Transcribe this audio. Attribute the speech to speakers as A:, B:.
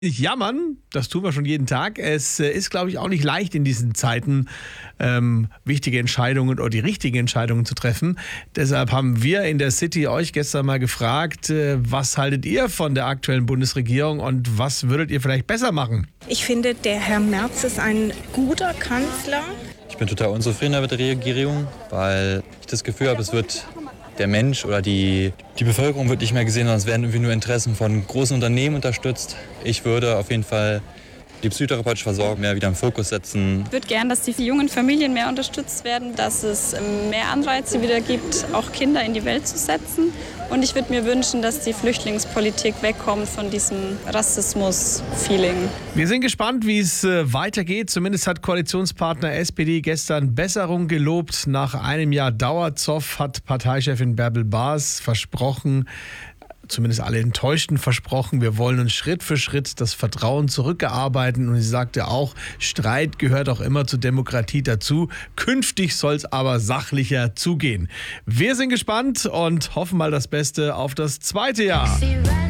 A: Nicht jammern, das tun wir schon jeden Tag. Es ist, glaube ich, auch nicht leicht in diesen Zeiten, wichtige Entscheidungen oder die richtigen Entscheidungen zu treffen. Deshalb haben wir in der City euch gestern mal gefragt, was haltet ihr von der aktuellen Bundesregierung und was würdet ihr vielleicht besser machen?
B: Ich finde, der Herr Merz ist ein guter Kanzler.
C: Ich bin total unzufrieden mit der Regierung, weil ich das Gefühl habe, es wird der Mensch oder die Bevölkerung wird nicht mehr gesehen, sondern es werden irgendwie nur Interessen von großen Unternehmen unterstützt. Ich würde auf jeden Fall die psychotherapeutische Versorgung mehr wieder im Fokus setzen.
D: Ich würde gern, dass die jungen Familien mehr unterstützt werden, dass es mehr Anreize wieder gibt, auch Kinder in die Welt zu setzen. Und ich würde mir wünschen, dass die Flüchtlingspolitik wegkommt von diesem Rassismus-Feeling.
A: Wir sind gespannt, wie es weitergeht. Zumindest hat Koalitionspartner SPD gestern Besserung gelobt. Nach einem Jahr Dauerzoff hat Parteichefin Bärbel Baas versprochen, zumindest alle Enttäuschten versprochen, wir wollen uns Schritt für Schritt das Vertrauen zurückerarbeiten. Und sie sagte auch, Streit gehört auch immer zur Demokratie dazu. Künftig soll es aber sachlicher zugehen. Wir sind gespannt und hoffen mal das Beste auf das zweite Jahr.